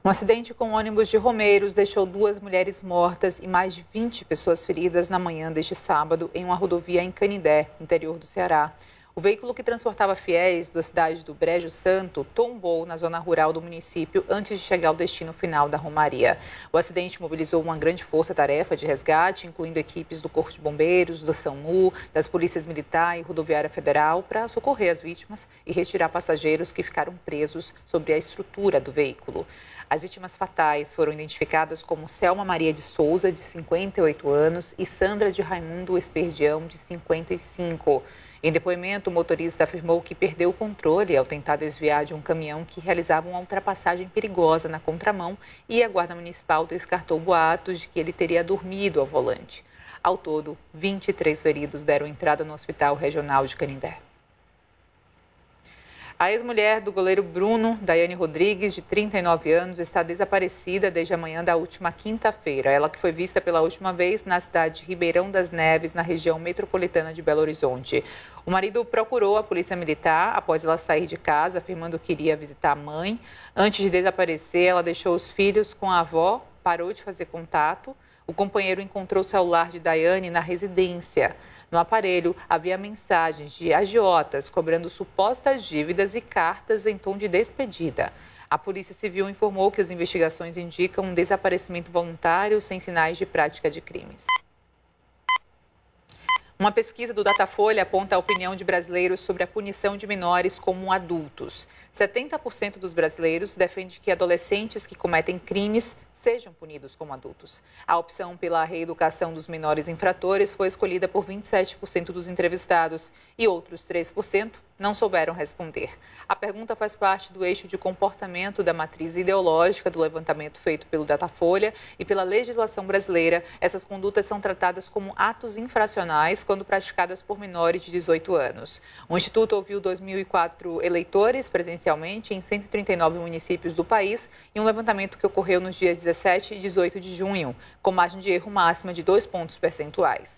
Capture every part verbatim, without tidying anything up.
Um acidente com ônibus de Romeiros deixou duas mulheres mortas e mais de vinte pessoas feridas na manhã deste sábado em uma rodovia em Canindé, interior do Ceará. O veículo que transportava fiéis da cidade do Brejo Santo tombou na zona rural do município antes de chegar ao destino final da Romaria. O acidente mobilizou uma grande força-tarefa de resgate, incluindo equipes do Corpo de Bombeiros, do SAMU, das Polícias Militar e Rodoviária Federal, para socorrer as vítimas e retirar passageiros que ficaram presos sobre a estrutura do veículo. As vítimas fatais foram identificadas como Selma Maria de Souza, de cinquenta e oito anos, e Sandra de Raimundo Esperdião, de cinquenta e cinco. Em depoimento, o motorista afirmou que perdeu o controle ao tentar desviar de um caminhão que realizava uma ultrapassagem perigosa na contramão e a Guarda Municipal descartou boatos de que ele teria dormido ao volante. Ao todo, vinte e três feridos deram entrada no Hospital Regional de Canindé. A ex-mulher do goleiro Bruno, Daiane Rodrigues, de trinta e nove anos, está desaparecida desde a manhã da última quinta-feira. Ela que foi vista pela última vez na cidade de Ribeirão das Neves, na região metropolitana de Belo Horizonte. O marido procurou a polícia militar após ela sair de casa, afirmando que iria visitar a mãe. Antes de desaparecer, ela deixou os filhos com a avó, parou de fazer contato. O companheiro encontrou o celular de Daiane na residência. No aparelho, havia mensagens de agiotas cobrando supostas dívidas e cartas em tom de despedida. A Polícia Civil informou que as investigações indicam um desaparecimento voluntário sem sinais de prática de crimes. Uma pesquisa do Datafolha aponta a opinião de brasileiros sobre a punição de menores como adultos. setenta por cento dos brasileiros defende que adolescentes que cometem crimes sejam punidos como adultos. A opção pela reeducação dos menores infratores foi escolhida por vinte e sete por cento dos entrevistados e outros três por cento não souberam responder. A pergunta faz parte do eixo de comportamento da matriz ideológica do levantamento feito pelo Datafolha e pela legislação brasileira. Essas condutas são tratadas como atos infracionais quando praticadas por menores de dezoito anos. O Instituto ouviu dois mil e quatro eleitores presencialmente em cento e trinta e nove municípios do país em um levantamento que ocorreu nos dias dezessete e dezoito de junho, com margem de erro máxima de dois pontos percentuais.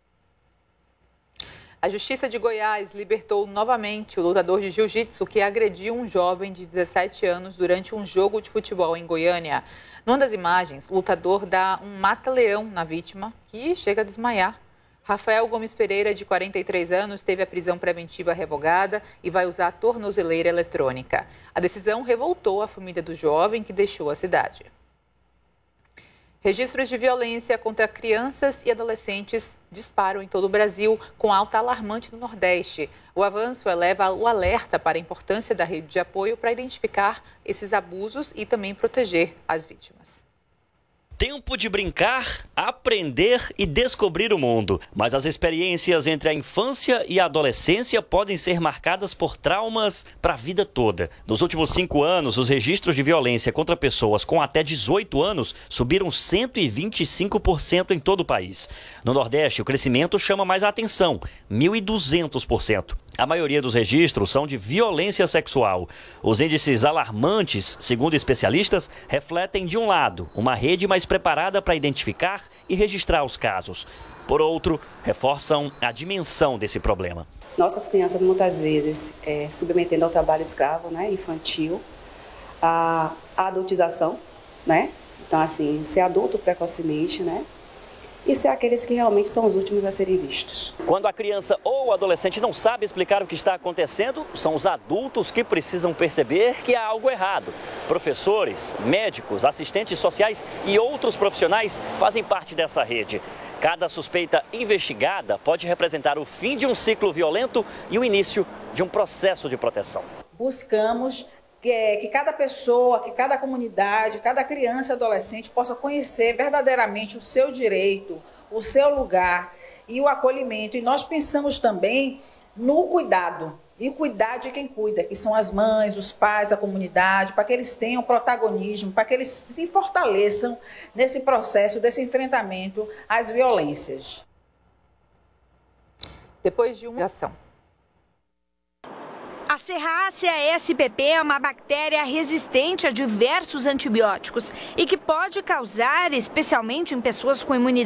A Justiça de Goiás libertou novamente o lutador de jiu-jitsu que agrediu um jovem de dezessete anos durante um jogo de futebol em Goiânia. Numa das imagens, o lutador dá um mata-leão na vítima, que chega a desmaiar. Rafael Gomes Pereira, de quarenta e três anos, teve a prisão preventiva revogada e vai usar a tornozeleira eletrônica. A decisão revoltou a família do jovem, que deixou a cidade. Registros de violência contra crianças e adolescentes disparam em todo o Brasil, com alta alarmante no Nordeste. O avanço eleva o alerta para a importância da rede de apoio para identificar esses abusos e também proteger as vítimas. Tempo de brincar, aprender e descobrir o mundo. Mas as experiências entre a infância e a adolescência podem ser marcadas por traumas para a vida toda. Nos últimos cinco anos, os registros de violência contra pessoas com até dezoito anos subiram cento e vinte e cinco por cento em todo o país. No Nordeste, o crescimento chama mais a atenção, mil e duzentos por cento. A maioria dos registros são de violência sexual. Os índices alarmantes, segundo especialistas, refletem, de um lado, uma rede mais preparada para identificar e registrar os casos. Por outro, reforçam a dimensão desse problema. Nossas crianças, muitas vezes, é, submetendo ao trabalho escravo, né, infantil, a, a adultização, né? Então, assim, ser adulto precocemente, né? E ser aqueles que realmente são os últimos a serem vistos. Quando a criança ou o adolescente não sabe explicar o que está acontecendo, são os adultos que precisam perceber que há algo errado. Professores, médicos, assistentes sociais e outros profissionais fazem parte dessa rede. Cada suspeita investigada pode representar o fim de um ciclo violento e o início de um processo de proteção. Buscamos É, que cada pessoa, que cada comunidade, cada criança e adolescente possa conhecer verdadeiramente o seu direito, o seu lugar e o acolhimento. E nós pensamos também no cuidado, e cuidar de quem cuida, que são as mães, os pais, a comunidade, para que eles tenham protagonismo, para que eles se fortaleçam nesse processo, desse enfrentamento às violências. Depois de uma ação. A Serrácea S P P é uma bactéria resistente a diversos antibióticos e que pode causar, especialmente em pessoas com imunidade